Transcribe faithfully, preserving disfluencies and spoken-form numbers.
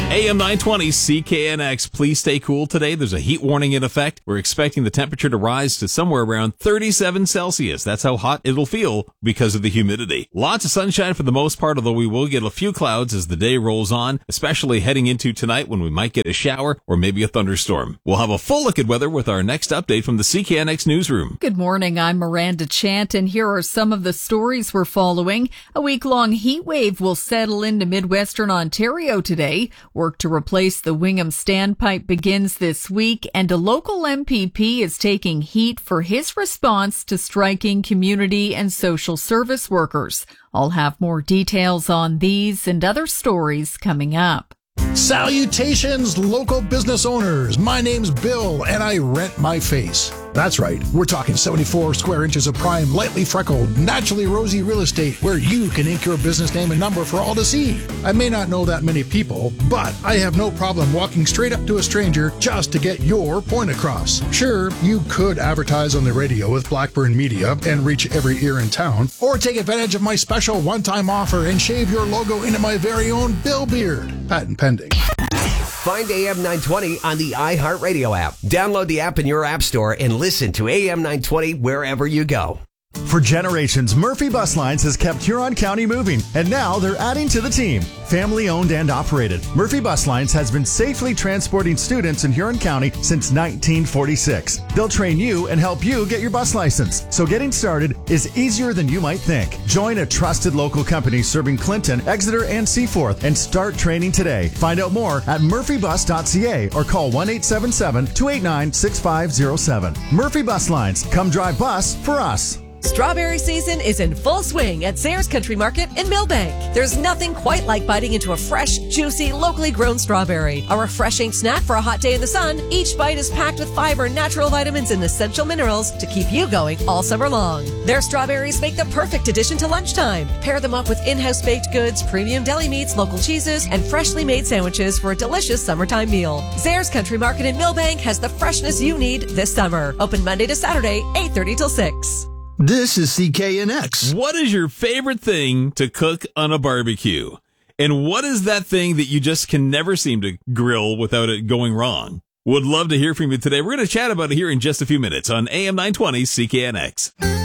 A M nine twenty C K N X. Please stay cool today. There's a heat warning in effect. We're expecting the temperature to rise to somewhere around thirty-seven Celsius. That's how hot it'll feel because of the humidity. Lots of sunshine for the most part, although we will get a few clouds as the day rolls on, especially heading into tonight when we might get a shower or maybe a thunderstorm. We'll have a full look at weather with our next update from the C K N X newsroom. Good morning. I'm Miranda Chant, and here are some of the stories we're following. A week-long heat wave will settle into Midwestern Ontario today. Work to replace the Wingham standpipe begins this week, and a local M P P is taking heat for his response to striking community and social service workers. I'll have more details on these and other stories coming up. Salutations, local business owners. My name's Bill, and I rent my face. That's right. We're talking seventy-four square inches of prime, lightly freckled, naturally rosy real estate where you can ink your business name and number for all to see. I may not know that many people, but I have no problem walking straight up to a stranger just to get your point across. Sure, you could advertise on the radio with Blackburn Media and reach every ear in town, or take advantage of my special one-time offer and shave your logo into my very own Bill beard. Patent pending. Find A M nine twenty on the iHeartRadio app. Download the app in your app store and listen to A M nine twenty wherever you go. For generations, Murphy Bus Lines has kept Huron County moving, and now they're adding to the team. Family owned and operated, Murphy Bus Lines has been safely transporting students in Huron County since nineteen forty-six. They'll train you and help you get your bus license, so getting started is easier than you might think. Join a trusted local company serving Clinton, Exeter, and Seaforth and start training today. Find out more at murphy bus dot c a or call one eight seven seven, two eight nine, six five zero seven. Murphy Bus Lines. Come drive bus for us. Strawberry season is in full swing at Sayers Country Market in Millbank. There's nothing quite like biting into a fresh, juicy, locally grown strawberry. A refreshing snack for a hot day in the sun, each bite is packed with fiber, natural vitamins, and essential minerals to keep you going all summer long. Their strawberries make the perfect addition to lunchtime. Pair them up with in-house baked goods, premium deli meats, local cheeses, and freshly made sandwiches for a delicious summertime meal. Sayers Country Market in Millbank has the freshness you need this summer. Open Monday to Saturday, eight thirty till six. This is C K N X. What is your favorite thing to cook on a barbecue? And what is that thing that you just can never seem to grill without it going wrong? Would love to hear from you today. We're going to chat about it here in just a few minutes on A M nine twenty C K N X.